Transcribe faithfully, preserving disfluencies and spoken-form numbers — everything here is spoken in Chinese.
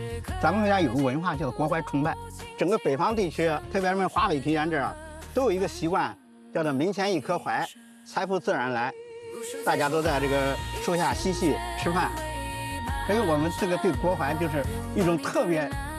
咱们国家有个文化叫国怀崇拜，整个北方地区，特别是我们华北平原这儿，都有一个习惯，叫做门前一棵槐，财富自然来。大家都在这个树下嬉戏吃饭，所以我们这个对国槐就是一种特别